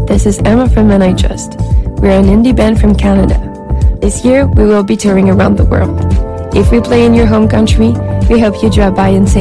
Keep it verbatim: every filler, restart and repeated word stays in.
this is Emma from Men I Trust. We're an indie band from Canada. This year, we will be touring around the world. If we play in your home country, we hope you drop by and say